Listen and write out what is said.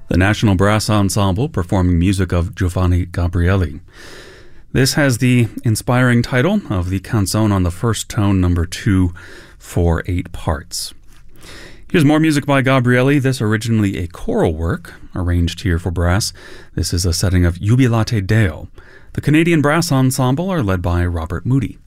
The National Brass Ensemble performing music of Giovanni Gabrieli. This has the inspiring title of the Canzone on the First Tone, number 2, for 8 parts. Here's more music by Gabrieli, this originally a choral work, arranged here for brass. This is a setting of Jubilate Deo. The Canadian Brass Ensemble are led by Robert Moody.